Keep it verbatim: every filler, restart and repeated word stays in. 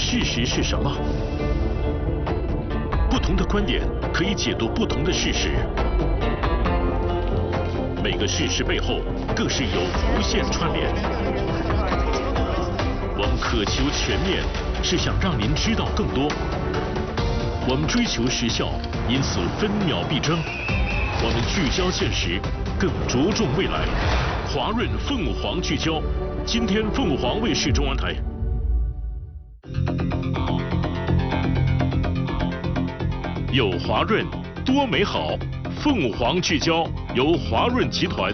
事实是什么？不同的观点可以解读不同的事实，每个事实背后更是有无限串联。我们渴求全面，是想让您知道更多。我们追求时效，因此分秒必争。我们聚焦现实，更着重未来。华润凤凰聚焦，今天凤凰卫视中央台。有华润，多美好。凤凰聚焦由华润集团